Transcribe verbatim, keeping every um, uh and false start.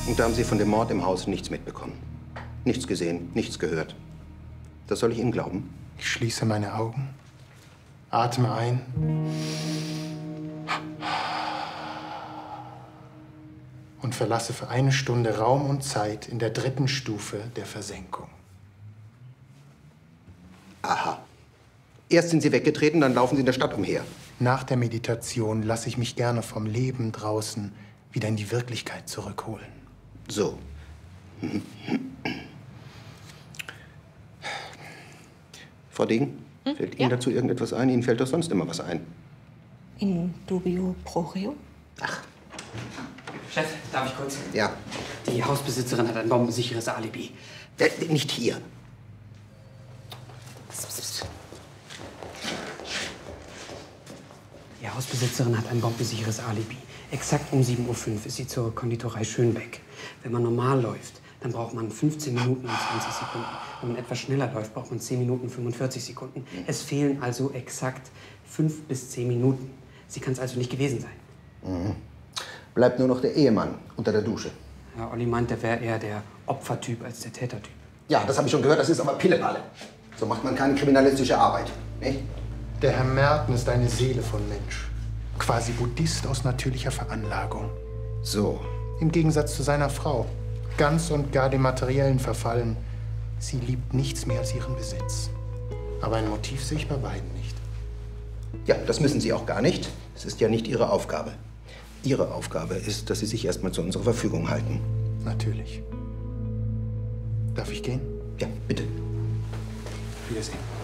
Und da haben Sie von dem Mord im Haus nichts mitbekommen. Nichts gesehen, nichts gehört. Das soll ich Ihnen glauben? Ich schließe meine Augen, atme ein und verlasse für eine Stunde Raum und Zeit in der dritten Stufe der Versenkung. Aha. Erst sind Sie weggetreten, dann laufen Sie in der Stadt umher. Nach der Meditation lasse ich mich gerne vom Leben draußen wieder in die Wirklichkeit zurückholen. So. Frau Degen, Hm? fällt Ihnen Ja? dazu irgendetwas ein? Ihnen fällt doch sonst immer was ein. In dubio pro reo? Ach, Chef, darf ich kurz? ja. Die Hausbesitzerin hat ein bombensicheres Alibi. Äh, nicht hier. Die Hausbesitzerin hat ein bombensicheres Alibi. Exakt um sieben Uhr fünf ist sie zur Konditorei Schönbeck. Wenn man normal läuft, dann braucht man fünfzehn Minuten und zwanzig Sekunden. Wenn man etwas schneller läuft, braucht man zehn Minuten und fünfundvierzig Sekunden. Es fehlen also exakt fünf bis zehn Minuten. Sie kann es also nicht gewesen sein. Mhm. Bleibt nur noch der Ehemann unter der Dusche. Ja, Olli meint, der wäre eher der Opfertyp als der Tätertyp. Ja, das habe ich schon gehört, das ist aber Pillepalle. So macht man keine kriminalistische Arbeit, nicht? Der Herr Merten ist eine Seele von Mensch. Quasi Buddhist aus natürlicher Veranlagung. So. Im Gegensatz zu seiner Frau. Ganz und gar dem Materiellen verfallen. Sie liebt nichts mehr als ihren Besitz. Aber ein Motiv sehe ich bei beiden nicht. Ja, das müssen Sie auch gar nicht. Es ist ja nicht Ihre Aufgabe. Ihre Aufgabe ist, dass Sie sich erstmal zu unserer Verfügung halten. Natürlich. Darf ich gehen? Ja, bitte. Wiedersehen.